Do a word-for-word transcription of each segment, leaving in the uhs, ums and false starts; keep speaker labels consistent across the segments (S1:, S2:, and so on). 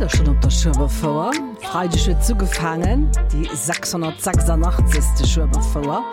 S1: Wetter schon op der Schirbe vor. Freitag wird zugefangen, die sechshundertsechsundachtzigste Schirbe vor.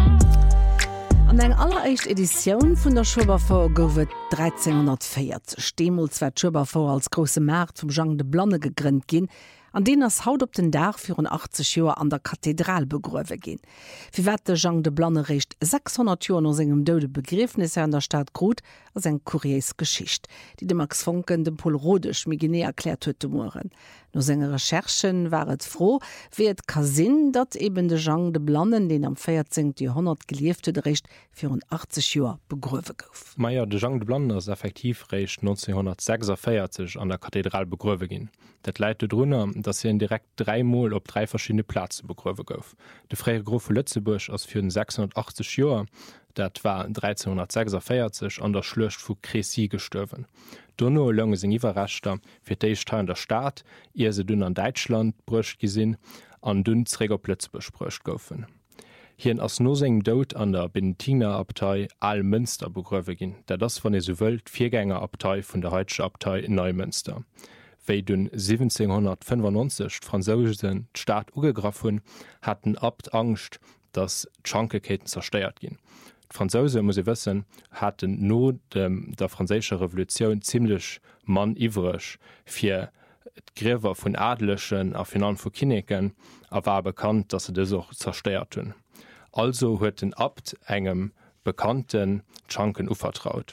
S1: An eng alleréischt Edition vun der Schirberfauer goufet dreizehnhundertvierzig. Demals war Schirberfauer als grosse Markt vum Jean de Blanne gegrünnt gin, an den ass haut op den Dach vierundachtzig Joer an der Kathedral begruewe gin. Wie wat de Jean de Blanne recht sechshundert Joer no engem dode Begriffnisse an der Stadt Grot as eng Kuriersgeschicht, die de Max Fonken dem Pol Rodech mi gené erklärt huet de Moren. No senge Recherchen waret froh, wie et ka sinn, dat eben de Jean de Blannen, den am vierzehnten Jahrhundert gelieft huet, recht vierundachtzig Joer begruewe gouf.
S2: Meier de Jean de Blanne ass effektiv recht neunzehnhundertsechsundvierzig an der Kathedral begruewe gin. Dat leitet runnner, dat se en direkt dreimal op drei verschiedene Plaze begruewe gouf. De Freiere Grof vu Lützeburg ass für den sechshundertachtzig Joer, dat war dreizehnhundertsechsundvierzig an der Schlucht vu Crécy gestorven. Donno lange seg Iwerrechter fir d'éicht der Staat, ihr se dünn an Deutschland brucht gesinn, an dünn Trägerplötz besprcht goufen. Hien ass no segem Dod an der Benediktinerabtei Allmünster begruewe gin, der das von e so wëlt Viergängerabtei vun der Heitsche Abtei in Neumünster. Wéi dun siebzehnhundertfünfundneunzig d'Franzausen d'Staat ugegraf hunn, hatten Abt Angst, dass d'Schankeketen zersteiert gin. Franzose muss wissen, hatten no dem der französische Revolution ziemlich mann iwrech fir d'Gräwer vun Adlechen a Finan vu Kineken, a war bekannt, dass se das auch zersteiert hun. Also huet den Abt engem bekannten Schanken uvertraut.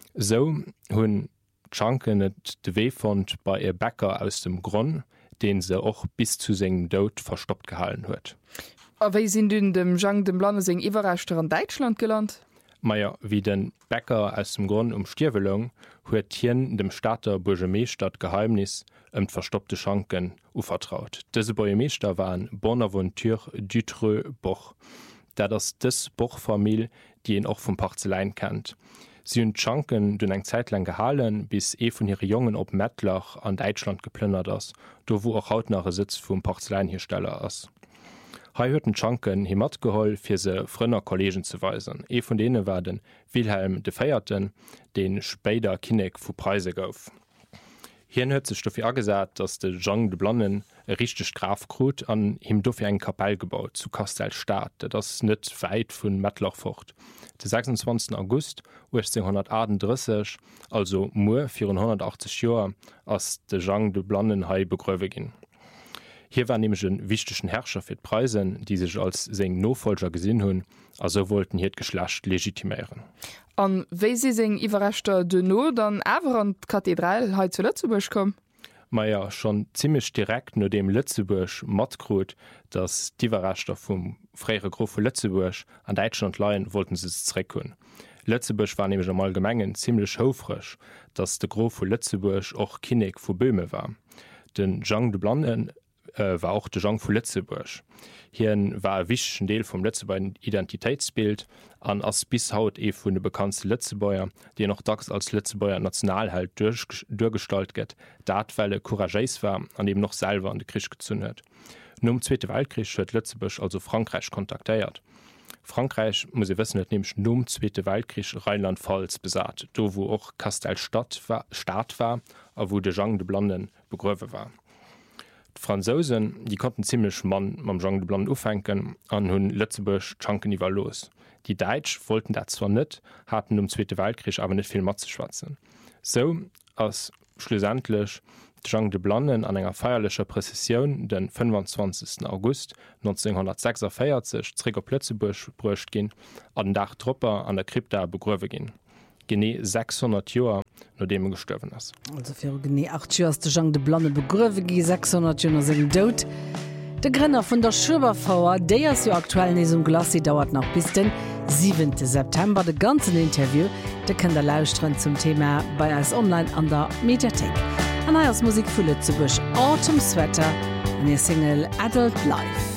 S2: So hunn Schanken net de Wefond bei ihr Bäcker aus dem Gronn, den se och bis zu segem Dod verstoppt gehalten huet.
S3: Aéi sinn dun dem Jean de Blanne seg Iwerrechter an Deutschland gelernt?
S2: Meier wie den Bäcker aus dem Grund um Stierwelung huet hien dem Stadter Bourgemeestadt Geheimnis ëm verstoppte Schanken uvertraut. Dëse Bourgemeester waren Bonaventure Dutreux Boch, der das des Bochfamilie, die en och vum Parzelein kennt. Sie hun Schanken dun eng Zeitlang gehalen, bis e vun ihre Jungen op Mettlach an Deutschland geplünnert ass, do wo auch hautnare Sitz vum Porzeleinhersteller ass. Hei huet den Schanken hi mat geholl fir se frënner Kollegen zu weisen. E vun dene war den Wilhelm de Feierten, den Spéider Kinnek vu Preise gouf. Hien huet sech dofir agesat, dats de Jean de Blannen e richteg Graf Grot an him dofir eng Kapell gebaut zu Kastelstaat, dat ass net weit vun Mettlach focht. De sechsundzwanzigsten August achtzehnhundertachtunddreißig, also Mo vierhundertachtzig Joer, ass de Jean de Blannen hei begruewe ginn. Hier war nämlich ein wichtigen Herrscher für Preisen, die sich als seg Nofolger gesinn hunn, also wollten hier Geschlecht legitimieren.
S3: An wéi se seg Iwerrechter de no dann awer an d'Kathedral he zu Lützeburg kom?
S2: Meier schon ziemlich direkt no dem Lützeburg matgrot, dass d'Iwerrechter vum Freiere Grof vu Lützeburg an Deutschland leiien wollten se zreckun. Lützeburg war nämlich am allgemengen ziemlich houfrisch, dass de Grof vu Lützeburg och Kinnek vu Böhme war. Den Jean de Blannen war auch de Jean vu Lützeburg. Hien war e wichtigen Deel vom Lützeburger Identitätsbild an ass bis haut e vun de bekannte Lützebäuer, die noch dacks als Lützebäuer Nationalhalt durchgestalt gett, dat weil er courageus war, an dem noch selber an de Krisch gezünn huet. Nom Zweite Weltkrieg huet Lützeburg also Frankreich kontaktéiert. Frankreich muss ich wissen, nämlich nom Zweite Weltkrieg Rheinland-Pfalz besat, do wo auch Kastelstadt war, Staat war, a wo de Jean de Blannen begruewe war. Die Franzosen, die konnten ziemlich Mann mam Jean de Blanne ufenken an hunn Lützeburg Schanken iwwer los. Die Deitsch wollten dat zwar net, hatten um Zweite Weltkrieg aber net viel mat zu schwatzen. So ass schlussendlich Jean de Blannen an enger feierlicher Präzision den fünfundzwanzigsten August neunzehnhundertsechsundvierzig zräger Plötzeburg brucht gin, an den Dach Tropper an der Krypta begruewe gin. Gené sechshundert Joer no dem er gestorben ass.
S1: Also fir gené acht Joer ass de Jean de Blanne begruewe gi sechshundert Joer segem Dod. De Grenner vun der Schirberfauer, déi ass jo aktuell nesum Glasi dauert noch bis den siebenten September. De ganzen Interview, de kann der lausren zum Thema bei als online an der Mediathek. An eiers Musik vu Lützeburg Autumn Sweater an ihr Single Adult Life.